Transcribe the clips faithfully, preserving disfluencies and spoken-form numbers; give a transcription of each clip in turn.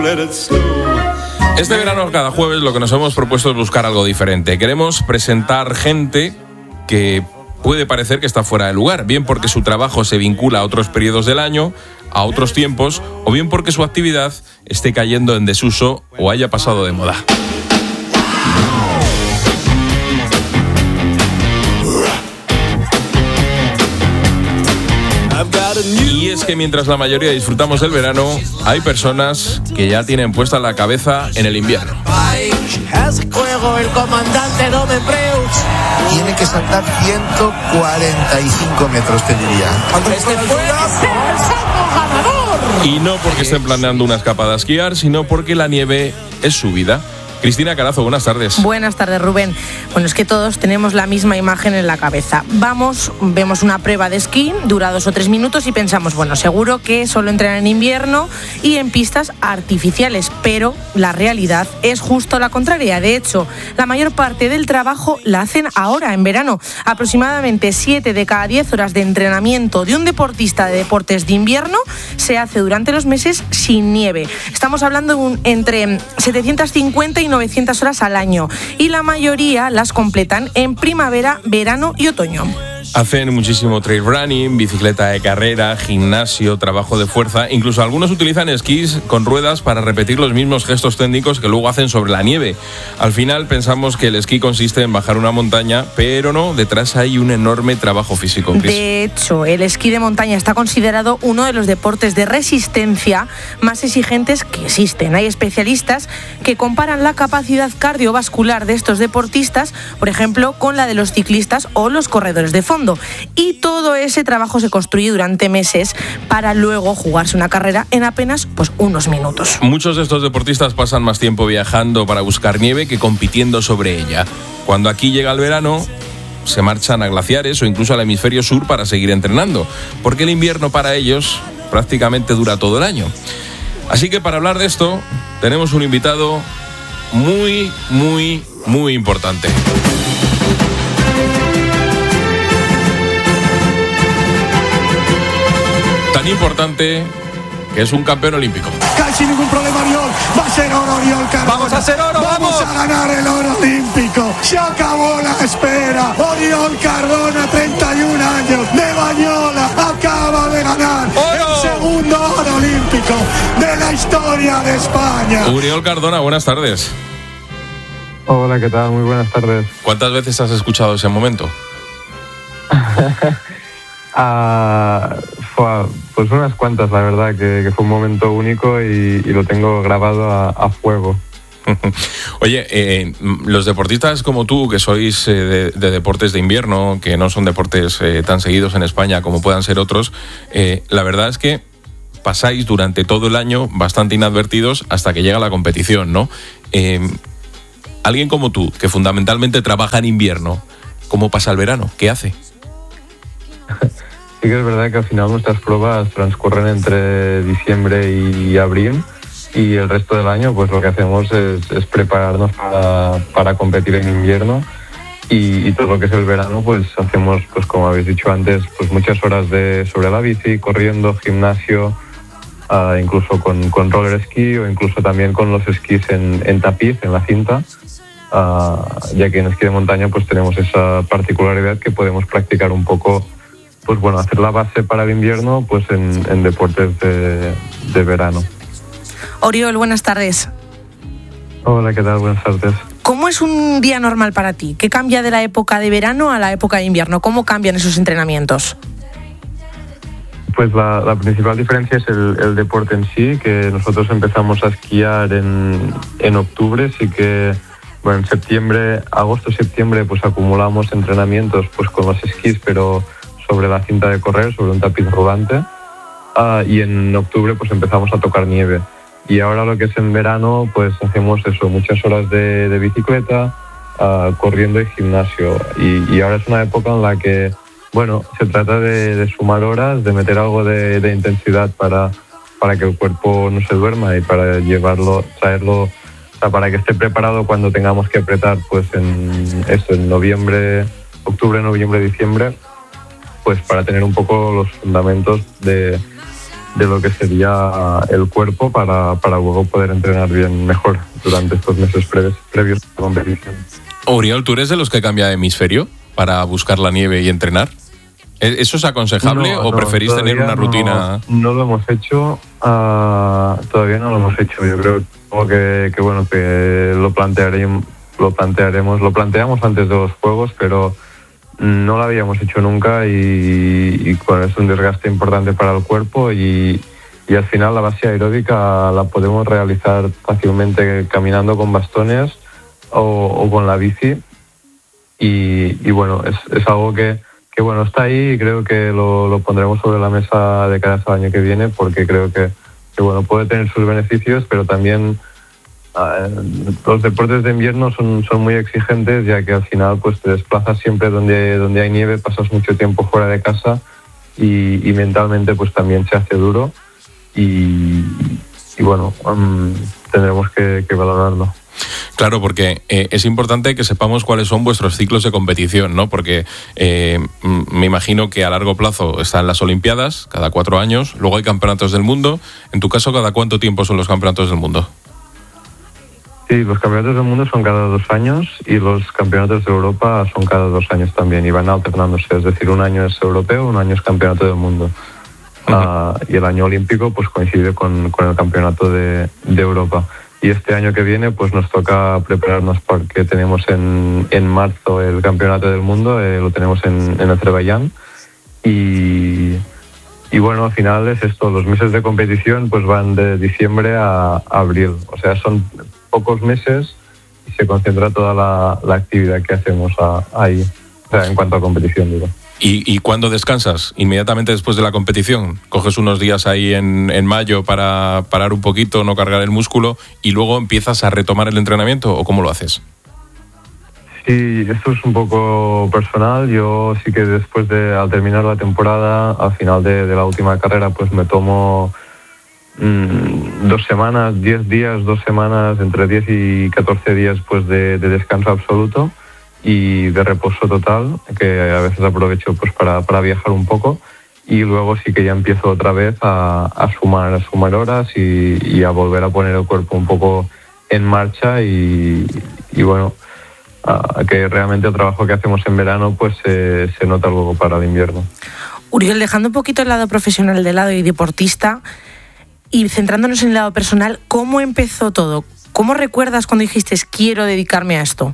Este verano, cada jueves, lo que nos hemos propuesto es buscar algo diferente. Queremos presentar gente que puede parecer que está fuera de lugar, bien porque su trabajo se vincula a otros periodos del año, a otros tiempos, o bien porque su actividad esté cayendo en desuso o haya pasado de moda. Y es que mientras la mayoría disfrutamos del verano, hay personas que ya tienen puesta la cabeza en el invierno. Juego el comandante Domenbreus. Tiene que saltar ciento cuarenta y cinco metros, te diría. Este puede ser el salto ganador. Y no porque estén planeando una escapada a esquiar, sino porque la nieve es su vida. Cristina Carazo, buenas tardes. Buenas tardes, Rubén. Bueno, es que todos tenemos la misma imagen en la cabeza. Vamos, vemos una prueba de esquí, dura dos o tres minutos y pensamos, bueno, seguro que solo entrenan en invierno y en pistas artificiales, pero la realidad es justo la contraria. De hecho, la mayor parte del trabajo la hacen ahora, en verano. Aproximadamente siete de cada diez horas de entrenamiento de un deportista de deportes de invierno se hace durante los meses sin nieve. Estamos hablando de un, entre setecientas cincuenta y novecientas horas al año, y la mayoría las completan en primavera, verano y otoño. Hacen muchísimo trail running, bicicleta de carrera, gimnasio, trabajo de fuerza. Incluso algunos utilizan esquís con ruedas para repetir los mismos gestos técnicos que luego hacen sobre la nieve. Al final pensamos que el esquí consiste en bajar una montaña, pero no, detrás hay un enorme trabajo físico. Chris. De hecho, el esquí de montaña está considerado uno de los deportes de resistencia más exigentes que existen. Hay especialistas que comparan la capacidad cardiovascular de estos deportistas, por ejemplo, con la de los ciclistas o los corredores de fondo. Y todo ese trabajo se construye durante meses para luego jugarse una carrera en apenas pues, unos minutos. Muchos de estos deportistas pasan más tiempo viajando para buscar nieve que compitiendo sobre ella. Cuando aquí llega el verano, se marchan a glaciares o incluso al hemisferio sur para seguir entrenando, porque el invierno para ellos prácticamente dura todo el año. Así que para hablar de esto, tenemos un invitado muy, muy, muy importante. Tan importante que es un campeón olímpico. Casi ningún problema, Oriol. Va a ser oro, Oriol Cardona. Vamos a hacer oro, vamos. Vamos a ganar el oro olímpico. Se acabó la espera. Oriol Cardona, treinta y un años, de Bañola, acaba de ganar oro. El segundo oro olímpico de la historia de España. Oriol Cardona, buenas tardes. Hola, ¿qué tal? Muy buenas tardes. ¿Cuántas veces has escuchado ese momento? Uh, fue, pues unas cuantas, la verdad, que, que fue un momento único y, y lo tengo grabado a, a fuego. Oye, eh, los deportistas como tú, que sois eh, de, de deportes de invierno, que no son deportes eh, tan seguidos en España como puedan ser otros, eh, la verdad es que pasáis durante todo el año bastante inadvertidos hasta que llega la competición, ¿no? Eh, alguien como tú, que fundamentalmente trabaja en invierno, ¿cómo pasa el verano? ¿Qué hace? Sí que es verdad que al final nuestras pruebas transcurren entre diciembre y abril y el resto del año pues lo que hacemos es, es prepararnos para, para competir en invierno y, y todo lo que es el verano pues hacemos, pues como habéis dicho antes, pues muchas horas de sobre la bici, corriendo, gimnasio, uh, incluso con, con roller ski o incluso también con los esquís en, en tapiz, en la cinta, uh, ya que en esquí de montaña pues tenemos esa particularidad que podemos practicar un poco, pues bueno, hacer la base para el invierno pues en, en deportes de, de verano. Oriol, buenas tardes. Hola, ¿qué tal? Buenas tardes. ¿Cómo es un día normal para ti? ¿Qué cambia de la época de verano a la época de invierno? ¿Cómo cambian esos entrenamientos? Pues la, la principal diferencia es el, el deporte en sí, que nosotros empezamos a esquiar en, en octubre, sí que bueno, en septiembre, agosto, septiembre, pues acumulamos entrenamientos pues con los esquís, pero sobre la cinta de correr, sobre un tapiz rodante, uh, y en octubre pues empezamos a tocar nieve. Y ahora lo que es en verano, pues hacemos eso, muchas horas de, de bicicleta, uh, corriendo y gimnasio. Y, y ahora es una época en la que, bueno, se trata de, de sumar horas, de meter algo de, de intensidad para, para que el cuerpo no se duerma y para llevarlo, traerlo, o sea, para que esté preparado cuando tengamos que apretar, pues en eso, en noviembre, octubre, noviembre, diciembre, pues para tener un poco los fundamentos de, de lo que sería el cuerpo para, para luego poder entrenar bien mejor durante estos meses previos, previos a la competición. Oriol, ¿tú eres de los que cambia de hemisferio para buscar la nieve y entrenar? ¿Eso es aconsejable no, o no, preferís tener una rutina? No, no lo hemos hecho, uh, todavía no lo hemos hecho. Yo creo que, que bueno, que lo plantearemos, lo plantearemos, lo planteamos antes de los juegos, pero no lo habíamos hecho nunca y, y bueno, es un desgaste importante para el cuerpo y, y al final la base aeróbica la podemos realizar fácilmente caminando con bastones o, o con la bici y, y bueno, es, es algo que, que bueno, está ahí y creo que lo, lo pondremos sobre la mesa de cara al año que viene porque creo que, que bueno, puede tener sus beneficios, pero también Uh, los deportes de invierno son, son muy exigentes ya que al final pues te desplazas siempre donde, donde hay nieve, pasas mucho tiempo fuera de casa y, y mentalmente pues también se hace duro y, y bueno, um, tendremos que, que valorarlo. Claro, porque eh, es importante que sepamos cuáles son vuestros ciclos de competición, ¿no? Porque eh, me imagino que a largo plazo están las Olimpiadas, cada cuatro años, luego hay campeonatos del mundo. En tu caso, ¿cada cuánto tiempo son los campeonatos del mundo? Sí, los campeonatos del mundo son cada dos años y los campeonatos de Europa son cada dos años también y van alternándose, es decir, un año es europeo, un año es campeonato del mundo. Uh-huh. Uh, y el año olímpico pues coincide con, con el campeonato de, de Europa. Y este año que viene pues nos toca prepararnos porque tenemos en, en marzo el campeonato del mundo, eh, lo tenemos en, en Azerbaiyán y... Y bueno, al final es esto, los meses de competición pues van de diciembre a, a abril, o sea, son pocos meses y se concentra toda la, la actividad que hacemos a, ahí, o sea, en cuanto a competición, digo. ¿Y, ¿Y cuándo descansas? ¿Inmediatamente después de la competición? ¿Coges unos días ahí en, en mayo para parar un poquito, no cargar el músculo y luego empiezas a retomar el entrenamiento o cómo lo haces? Sí, esto es un poco personal. Yo sí que después de, al terminar la temporada, al final de, de la última carrera, pues me tomo mmm, dos semanas, diez días, dos semanas, entre diez y catorce días pues de, de descanso absoluto y de reposo total, que a veces aprovecho pues para, para viajar un poco y luego sí que ya empiezo otra vez a, a sumar, a sumar horas y, y a volver a poner el cuerpo un poco en marcha y, y bueno, Uh, que realmente el trabajo que hacemos en verano pues eh, se nota luego para el invierno. Uriol, dejando un poquito el lado profesional de lado y deportista y centrándonos en el lado personal, ¿cómo empezó todo? ¿Cómo recuerdas cuando dijiste quiero dedicarme a esto?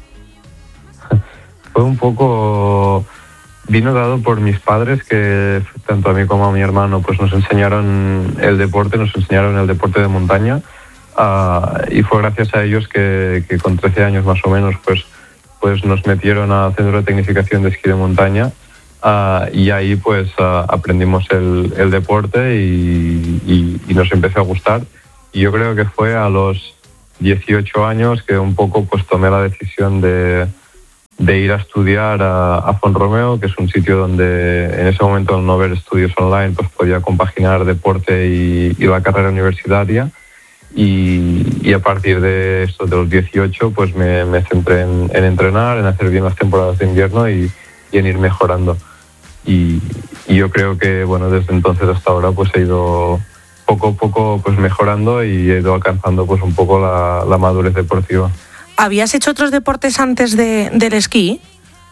Fue un poco... Vino dado por mis padres que tanto a mí como a mi hermano pues nos enseñaron el deporte, nos enseñaron el deporte de montaña. Uh, y fue gracias a ellos que, que con trece años más o menos pues, pues nos metieron al centro de tecnificación de esquí de montaña uh, y ahí pues uh, aprendimos el, el deporte y, y, y nos empezó a gustar y yo creo que fue a los dieciocho años que un poco pues tomé la decisión de, de ir a estudiar a, a Font-Romeu, que es un sitio donde en ese momento al no haber estudios online pues podía compaginar deporte y, y la carrera universitaria. Y, y a partir de esto, de los dieciocho, pues me, me centré en, en entrenar, en hacer bien las temporadas de invierno y, y en ir mejorando. Y, y yo creo que, bueno, desde entonces hasta ahora pues he ido poco a poco pues mejorando y he ido alcanzando pues un poco la, la madurez deportiva. ¿Habías hecho otros deportes antes de, del esquí?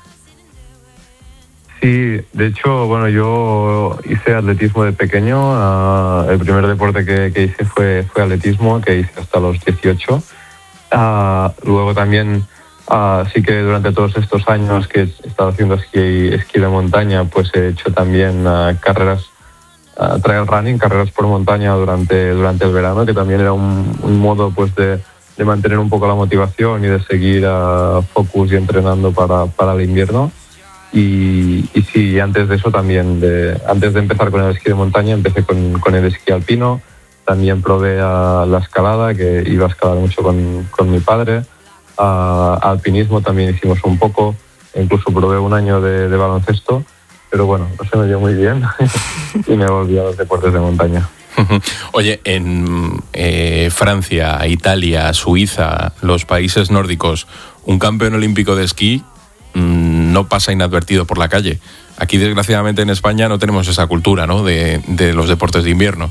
Sí, de hecho, bueno, yo hice atletismo de pequeño. Uh, el primer deporte que, que hice fue, fue atletismo, que hice hasta los dieciocho. Uh, luego también, uh, sí que durante todos estos años que he estado haciendo esquí, esquí de montaña, pues he hecho también uh, carreras, uh, trail running, carreras por montaña durante, durante el verano, que también era un, un modo pues de, de mantener un poco la motivación y de seguir uh, focus y entrenando para, para el invierno. Y, y sí, antes de eso también, de, antes de empezar con el esquí de montaña, empecé con, con el esquí alpino, también probé a la escalada, que iba a escalar mucho con, con mi padre, a, a alpinismo también hicimos un poco, incluso probé un año de, de baloncesto, pero bueno, no se me dio muy bien y me volví a los deportes de montaña. Oye, en eh, Francia, Italia, Suiza, los países nórdicos, un campeón olímpico de esquí no no pasa inadvertido por la calle. Aquí, desgraciadamente, en España no tenemos esa cultura, ¿no?, de, de los deportes de invierno.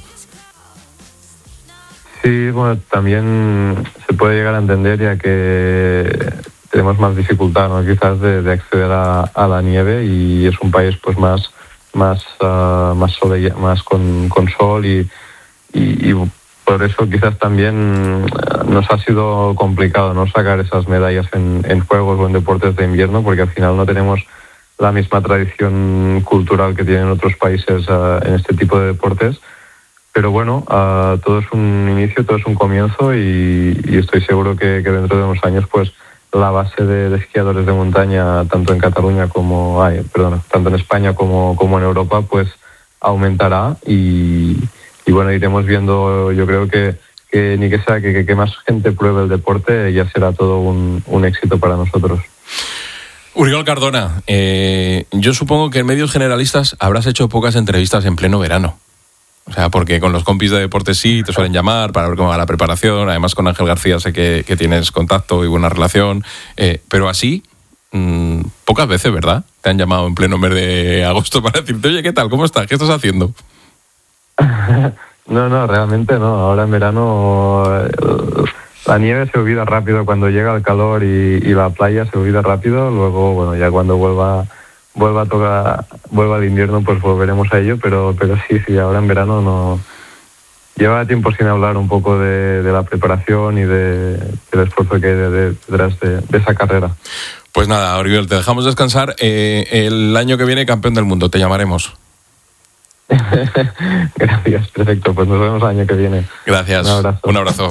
Sí, bueno, también se puede llegar a entender, ya que tenemos más dificultad, ¿no?, quizás de, de acceder a, a la nieve, y es un país pues más más uh, más, sole, más con, con sol y, y, y por eso quizás también nos ha sido complicado, ¿no?, sacar esas medallas en, en juegos o en deportes de invierno, porque al final no tenemos la misma tradición cultural que tienen otros países uh, en este tipo de deportes. Pero bueno, uh, todo es un inicio, todo es un comienzo, y, y estoy seguro que, que dentro de unos años pues la base de, de esquiadores de montaña, tanto en Cataluña como, ay, perdón, tanto en España como, como en Europa, pues aumentará, y, y bueno, iremos viendo, yo creo que, que ni que sea que, que, que más gente pruebe el deporte, ya será todo un, un éxito para nosotros. Oriol Cardona, eh, yo supongo que en medios generalistas habrás hecho pocas entrevistas en pleno verano. O sea, porque con los compis de deportes sí te suelen llamar para ver cómo va la preparación. Además, con Ángel García sé que, que tienes contacto y buena relación. Eh, pero así, mmm, pocas veces, ¿verdad? Te han llamado en pleno mes de agosto para decirte, oye, ¿qué tal? ¿Cómo estás? ¿Qué estás haciendo? No, no, realmente no. Ahora en verano la nieve se olvida rápido cuando llega el calor, y, y la playa se olvida rápido. Luego, bueno, ya cuando vuelva... vuelva a tocar, vuelva el invierno, pues volveremos a ello, pero pero sí, sí, ahora en verano no. Lleva tiempo sin hablar un poco de, de la preparación y de, del esfuerzo que hay de, de, detrás de, de esa carrera. Pues nada, Oriol, te dejamos descansar. Eh, el año que viene, campeón del mundo, te llamaremos. Gracias, perfecto, pues nos vemos el año que viene. Gracias, un abrazo. Un abrazo.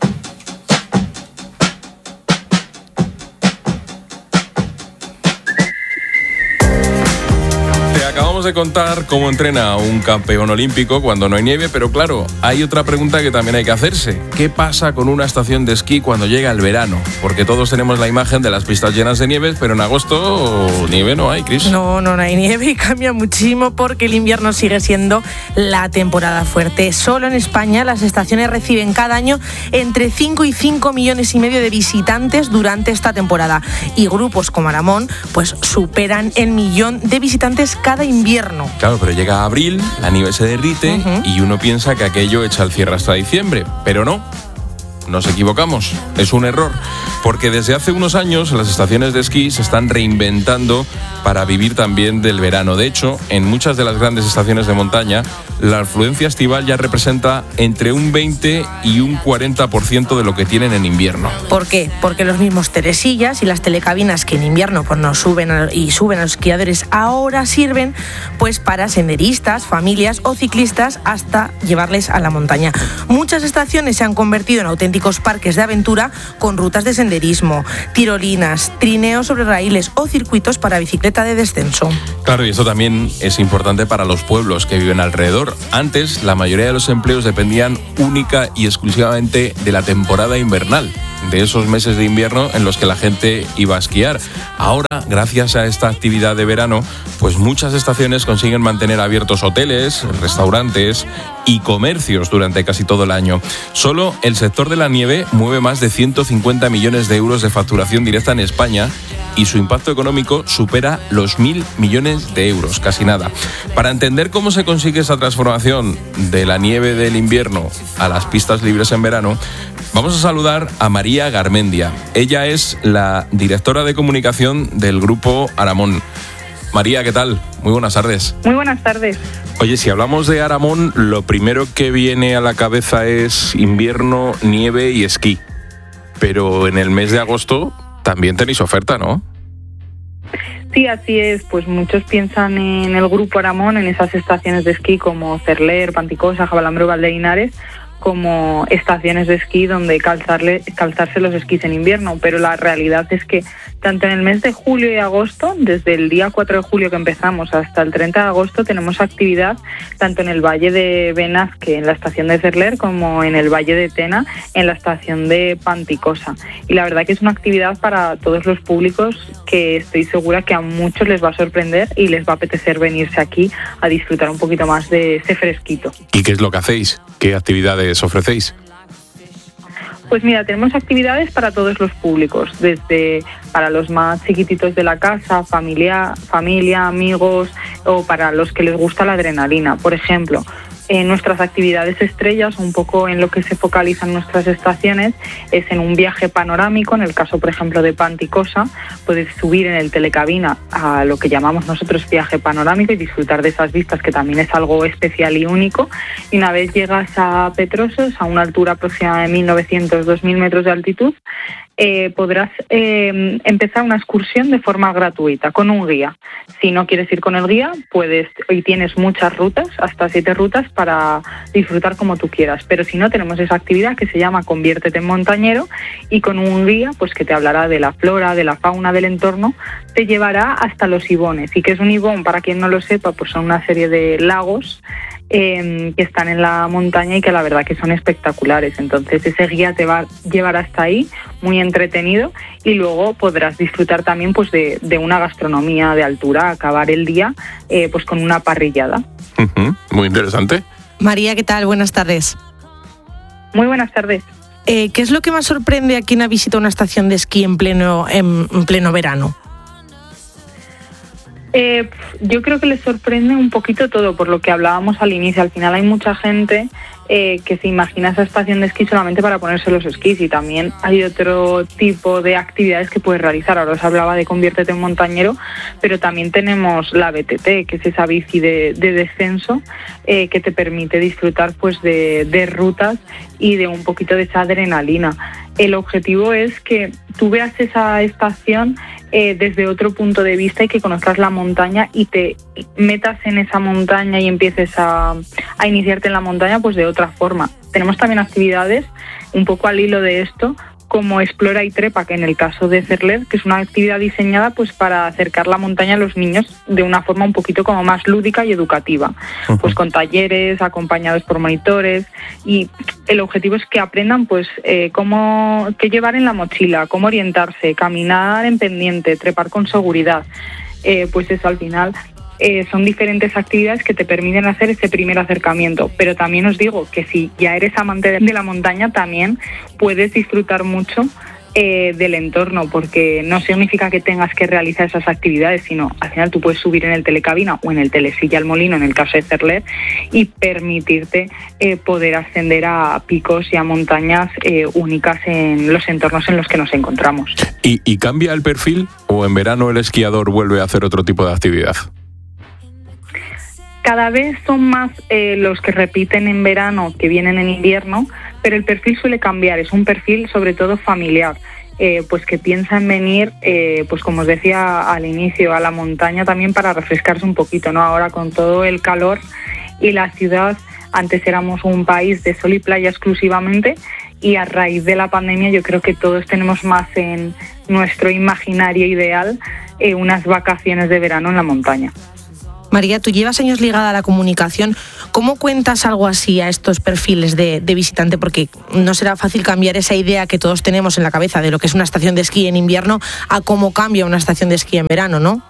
Acabamos de contar cómo entrena un campeón olímpico cuando no hay nieve, pero claro, hay otra pregunta que también hay que hacerse. ¿Qué pasa con una estación de esquí cuando llega el verano? Porque todos tenemos la imagen de las pistas llenas de nieve, pero en agosto nieve no hay, Cris. No, no, no hay nieve, y cambia muchísimo porque el invierno sigue siendo la temporada fuerte. Solo en España las estaciones reciben cada año entre cinco y cinco millones y medio de visitantes durante esta temporada. Y grupos como Aramón pues superan el millón de visitantes cada invierno. Claro, pero llega abril, la nieve se derrite, uh-huh, y uno piensa que aquello echa el cierre hasta diciembre, pero no. Nos equivocamos, es un error, porque desde hace unos años las estaciones de esquí se están reinventando para vivir también del verano. De hecho, en muchas de las grandes estaciones de montaña, la afluencia estival ya representa entre un veinte y un cuarenta por ciento de lo que tienen en invierno. ¿Por qué? Porque los mismos telesillas y las telecabinas que en invierno pues nos suben a, y suben a los esquiadores ahora sirven pues para senderistas, familias o ciclistas hasta llevarles a la montaña. Muchas estaciones se han convertido en auténticos parques de aventura con rutas de senderismo, tirolinas, trineos sobre raíles o circuitos para bicicleta de descenso. Claro, y esto también es importante para los pueblos que viven alrededor. Antes, la mayoría de los empleos dependían única y exclusivamente de la temporada invernal, de esos meses de invierno en los que la gente iba a esquiar. Ahora, gracias a esta actividad de verano, pues muchas estaciones consiguen mantener abiertos hoteles, restaurantes y comercios durante casi todo el año. Solo el sector de la nieve mueve más de ciento cincuenta millones de euros de facturación directa en España, y su impacto económico supera los mil millones de euros, casi nada. Para entender cómo se consigue esa transformación de la nieve del invierno a las pistas libres en verano, vamos a saludar a María Garmendia. Ella es la directora de comunicación del grupo Aramón. María, ¿qué tal? Muy buenas tardes. Muy buenas tardes. Oye, si hablamos de Aramón, lo primero que viene a la cabeza es invierno, nieve y esquí. Pero en el mes de agosto también tenéis oferta, ¿no? Sí, así es. Pues muchos piensan en el grupo Aramón, en esas estaciones de esquí como Cerler, Panticosa, Jabalambre o Valdeinares, como estaciones de esquí donde calzarle, calzarse los esquís en invierno, pero la realidad es que tanto en el mes de julio y agosto, desde el día cuatro de julio que empezamos hasta el treinta de agosto, tenemos actividad tanto en el Valle de Benasque, en la estación de Cerler, como en el Valle de Tena, en la estación de Panticosa. Y la verdad que es una actividad para todos los públicos que estoy segura que a muchos les va a sorprender y les va a apetecer venirse aquí a disfrutar un poquito más de ese fresquito. ¿Y qué es lo que hacéis? ¿Qué actividades ofrecéis? Pues mira, tenemos actividades para todos los públicos, desde para los más chiquititos de la casa, familia, familia, amigos, o para los que les gusta la adrenalina. Por ejemplo, en nuestras actividades estrellas, un poco en lo que se focalizan nuestras estaciones, es en un viaje panorámico. En el caso, por ejemplo, de Panticosa, puedes subir en el telecabina a lo que llamamos nosotros viaje panorámico y disfrutar de esas vistas, que también es algo especial y único. Y una vez llegas a Petrosos, a una altura aproximada de mil novecientos a dos mil metros de altitud, Eh, podrás eh, empezar una excursión de forma gratuita con un guía. Si no quieres ir con el guía, puedes, y tienes muchas rutas, hasta siete rutas para disfrutar como tú quieras. Pero si no, tenemos esa actividad que se llama Conviértete en montañero, y con un guía pues que te hablará de la flora, de la fauna del entorno, te llevará hasta los ibones. ¿Y qué es un ibón? Para quien no lo sepa, pues son una serie de lagos Eh, que están en la montaña y que la verdad que son espectaculares. Entonces ese guía te va a llevar hasta ahí, muy entretenido, y luego podrás disfrutar también pues de, de una gastronomía de altura, acabar el día eh, pues con una parrillada. Uh-huh. Muy interesante. María, ¿qué tal? Buenas tardes. Muy buenas tardes. Eh, ¿Qué es lo que más sorprende a quien ha visitado una estación de esquí en pleno, en, en pleno verano? Eh, yo creo que les sorprende un poquito todo, por lo que hablábamos al inicio. Al final hay mucha gente eh, que se imagina esa estación de esquí solamente para ponerse los esquís, y también hay otro tipo de actividades que puedes realizar. Ahora os hablaba de Conviértete en montañero, pero también tenemos la B T T, que es esa bici de, de descenso eh, que te permite disfrutar pues de, de rutas y de un poquito de esa adrenalina. El objetivo es que tú veas esa estación eh, desde otro punto de vista y que conozcas la montaña y te metas en esa montaña y empieces a, a iniciarte en la montaña pues de otra forma. Tenemos también actividades un poco al hilo de esto, como Explora y Trepa, que en el caso de Cerler, que es una actividad diseñada pues para acercar la montaña a los niños de una forma un poquito como más lúdica y educativa, uh-huh. pues con talleres acompañados por monitores, y el objetivo es que aprendan pues eh, cómo qué llevar en la mochila, cómo orientarse, caminar en pendiente, trepar con seguridad. Eh, pues eso, al final Eh, son diferentes actividades que te permiten hacer ese primer acercamiento, pero también os digo que si ya eres amante de la montaña, también puedes disfrutar mucho eh, del entorno, porque no significa que tengas que realizar esas actividades, sino al final tú puedes subir en el telecabina o en el telesilla al molino, en el caso de Cerler, y permitirte eh, poder ascender a picos y a montañas eh, únicas en los entornos en los que nos encontramos. ¿Y, y cambia el perfil, o en verano el esquiador vuelve a hacer otro tipo de actividad? Cada vez son más eh, los que repiten en verano que vienen en invierno, pero el perfil suele cambiar. Es un perfil sobre todo familiar, eh, pues que piensa en venir, eh, pues como os decía al inicio, a la montaña también para refrescarse un poquito, ¿no? Ahora con todo el calor y la ciudad, antes éramos un país de sol y playa exclusivamente, y a raíz de la pandemia yo creo que todos tenemos más en nuestro imaginario ideal eh, unas vacaciones de verano en la montaña. María, tú llevas años ligada a la comunicación. ¿Cómo cuentas algo así a estos perfiles de, de visitante? Porque no será fácil cambiar esa idea que todos tenemos en la cabeza de lo que es una estación de esquí en invierno a cómo cambia una estación de esquí en verano, ¿no?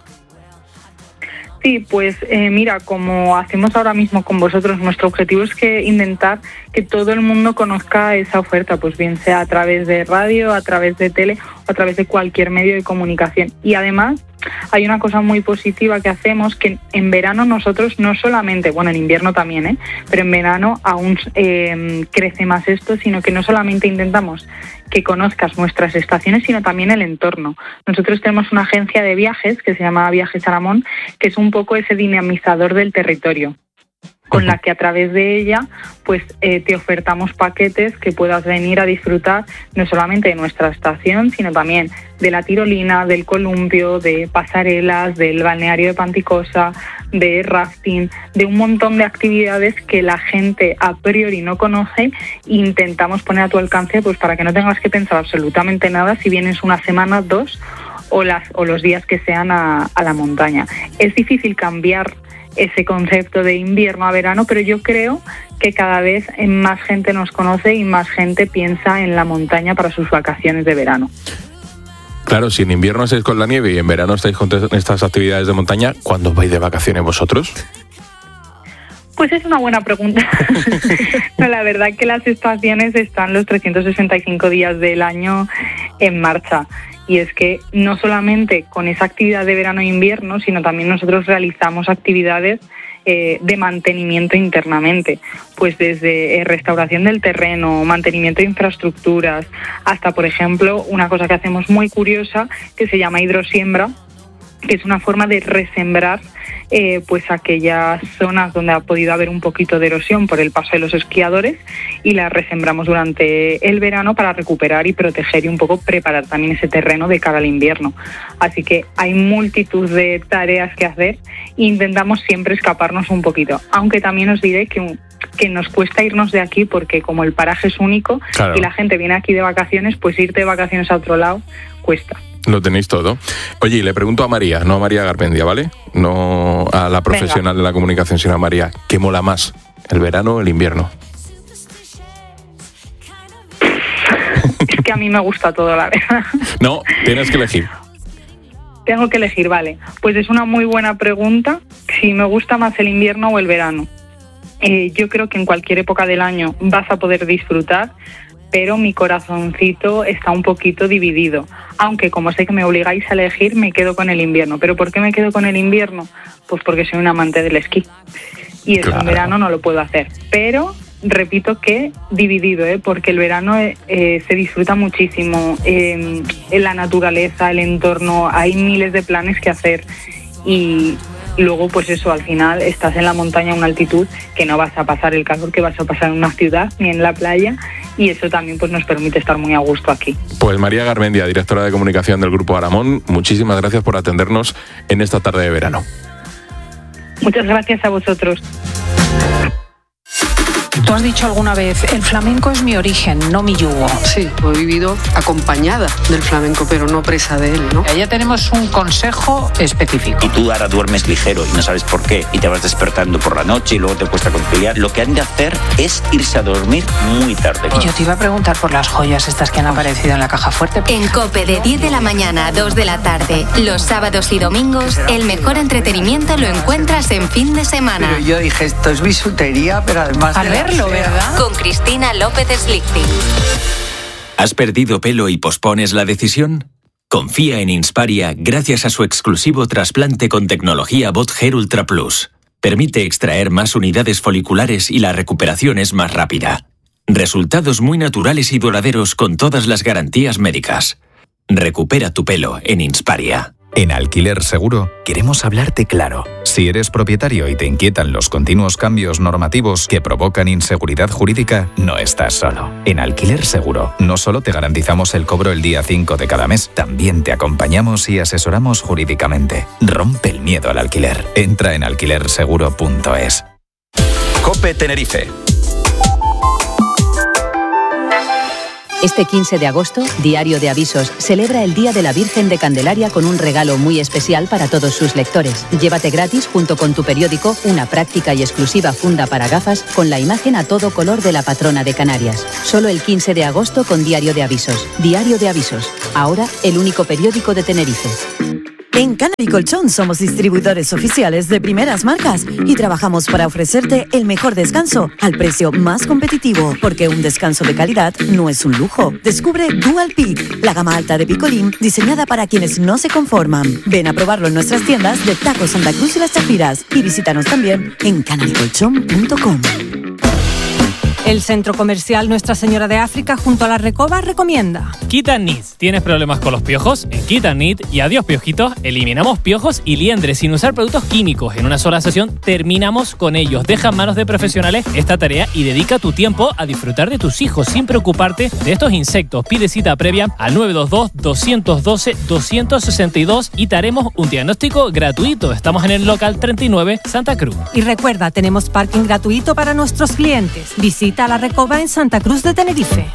Sí, pues eh, mira, como hacemos ahora mismo con vosotros, nuestro objetivo es que intentar que todo el mundo conozca esa oferta, pues bien sea a través de radio, a través de tele o a través de cualquier medio de comunicación. Y además hay una cosa muy positiva que hacemos, que en verano nosotros no solamente, bueno, en invierno también, ¿eh? pero en verano aún eh, crece más esto, sino que no solamente intentamos que conozcas nuestras estaciones, sino también el entorno. Nosotros tenemos una agencia de viajes que se llama Viajes Aramón, que es un poco ese dinamizador del territorio, con la que a través de ella pues eh, te ofertamos paquetes que puedas venir a disfrutar no solamente de nuestra estación, sino también de la tirolina, del columpio, de pasarelas, del balneario de Panticosa, de rafting, de un montón de actividades que la gente a priori no conoce. Intentamos poner a tu alcance pues para que no tengas que pensar absolutamente nada si vienes una semana, dos o, las, o los días que sean a, a la montaña. Es difícil cambiar ese concepto de invierno a verano, pero yo creo que cada vez más gente nos conoce y más gente piensa en la montaña para sus vacaciones de verano. Claro, si en invierno estáis con la nieve y en verano estáis con estas actividades de montaña, ¿cuándo vais de vacaciones vosotros? Pues es una buena pregunta. No, la verdad que las estaciones están los trescientos sesenta y cinco días del año en marcha. Y es que no solamente con esa actividad de verano e invierno, sino también nosotros realizamos actividades eh, de mantenimiento internamente. Pues desde eh, restauración del terreno, mantenimiento de infraestructuras, hasta, por ejemplo, una cosa que hacemos muy curiosa que se llama hidrosiembra, que es una forma de resembrar eh, pues aquellas zonas donde ha podido haber un poquito de erosión por el paso de los esquiadores, y las resembramos durante el verano para recuperar y proteger y un poco preparar también ese terreno de cara al invierno. Así que hay multitud de tareas que hacer e intentamos siempre escaparnos un poquito, aunque también os diré que un, que nos cuesta irnos de aquí porque como el paraje es único, claro, y la gente viene aquí de vacaciones, pues irte de vacaciones a otro lado cuesta. Lo tenéis todo. Oye, y le pregunto a María, no a María Garmendia, ¿vale? No a la profesional Venga. de la comunicación, sino a María. ¿Qué mola más, el verano o el invierno? Es que a mí me gusta todo, la verdad. No, tienes que elegir. Tengo que elegir, vale. Pues es una muy buena pregunta. Si me gusta más el invierno o el verano. Eh, yo creo que en cualquier época del año vas a poder disfrutar, pero mi corazoncito está un poquito dividido. Aunque como sé que me obligáis a elegir, me quedo con el invierno. ¿Pero por qué me quedo con el invierno? Pues porque soy un amante del esquí. Y eso claro. en verano no lo puedo hacer. Pero repito que dividido, ¿eh? Porque el verano eh, se disfruta muchísimo. Eh, en la naturaleza, el entorno, hay miles de planes que hacer. Y luego, pues eso, al final estás en la montaña a una altitud que no vas a pasar el calor que vas a pasar en una ciudad ni en la playa, y eso también pues nos permite estar muy a gusto aquí. Pues María Garmendia, directora de comunicación del Grupo Aramón, muchísimas gracias por atendernos en esta tarde de verano. Muchas gracias a vosotros. Tú has dicho alguna vez, el flamenco es mi origen, no mi yugo. Sí, he vivido acompañada del flamenco, pero no presa de él, ¿no? Ya tenemos un consejo específico. Y tú ahora duermes ligero y no sabes por qué, y te vas despertando por la noche y luego te cuesta conciliar. Lo que han de hacer es irse a dormir muy tarde. Y yo te iba a preguntar por las joyas estas que han aparecido en la caja fuerte. En COPE, de diez de la mañana a dos de la tarde, los sábados y domingos, el mejor entretenimiento lo encuentras en fin de semana. Pero yo dije, esto es bisutería, pero además... A verlo, ¿verdad? Con Cristina López Slichting. ¿Has perdido pelo y pospones la decisión? Confía en Insparia gracias a su exclusivo trasplante con tecnología Bot Hair Ultra Plus. Permite extraer más unidades foliculares y la recuperación es más rápida. Resultados muy naturales y duraderos con todas las garantías médicas. Recupera tu pelo en Insparia. En Alquiler Seguro queremos hablarte claro. Si eres propietario y te inquietan los continuos cambios normativos que provocan inseguridad jurídica, no estás solo. En Alquiler Seguro no solo te garantizamos el cobro el día cinco de cada mes, también te acompañamos y asesoramos jurídicamente. Rompe el miedo al alquiler. Entra en alquiler seguro punto es. COPE Tenerife. Este quince de agosto, Diario de Avisos celebra el Día de la Virgen de Candelaria con un regalo muy especial para todos sus lectores. Llévate gratis, junto con tu periódico, una práctica y exclusiva funda para gafas con la imagen a todo color de la patrona de Canarias. Solo el quince de agosto con Diario de Avisos. Diario de Avisos. Ahora, el único periódico de Tenerife. En Canary Colchón somos distribuidores oficiales de primeras marcas y trabajamos para ofrecerte el mejor descanso al precio más competitivo, porque un descanso de calidad no es un lujo. Descubre Dual Peak, la gama alta de picolín diseñada para quienes no se conforman. Ven a probarlo en nuestras tiendas de Taco Santa Cruz y Las Chafiras y visítanos también en canary colchón punto com. El centro comercial Nuestra Señora de África junto a la Recoba recomienda Kit and Knit. ¿Tienes problemas con los piojos? En Kit and Knit y Adiós Piojitos eliminamos piojos y liendres sin usar productos químicos. En una sola sesión terminamos con ellos. Deja en manos de profesionales esta tarea y dedica tu tiempo a disfrutar de tus hijos sin preocuparte de estos insectos. Pide cita previa al nueve dos dos, dos uno dos, dos seis dos y te haremos un diagnóstico gratuito. Estamos en el local treinta y nueve Santa Cruz. Y recuerda, tenemos parking gratuito para nuestros clientes. Visita a la Recoba en Santa Cruz de Tenerife.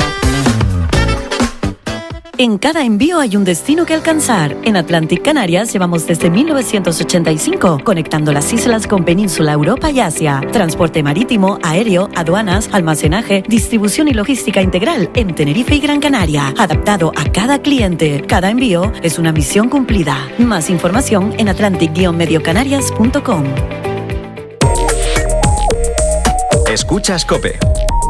En cada envío hay un destino que alcanzar. En Atlantic Canarias llevamos desde mil novecientos ochenta y cinco, conectando las islas con Península, Europa y Asia. Transporte marítimo, aéreo, aduanas, almacenaje, distribución y logística integral en Tenerife y Gran Canaria. Adaptado a cada cliente. Cada envío es una misión cumplida. Más información en atlantic guion medio canarias punto com. Escuchas COPE.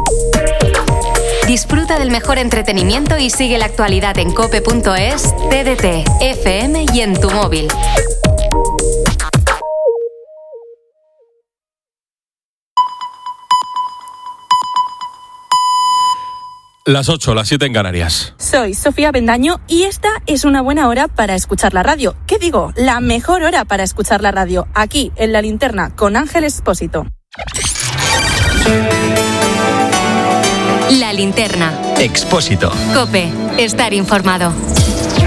Disfruta del mejor entretenimiento y sigue la actualidad en cope punto es, T D T, F M y en tu móvil. Las ocho, las siete en Canarias. Soy Sofía Bendaño y esta es una buena hora para escuchar la radio. ¿Qué digo? La mejor hora para escuchar la radio, aquí en La Linterna con Ángel Expósito. La Linterna. Expósito. COPE. Estar informado.